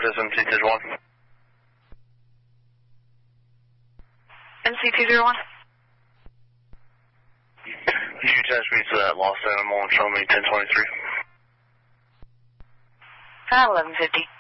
is MC201? MC201? You attach me to that lost animal and show me 1023. 1150.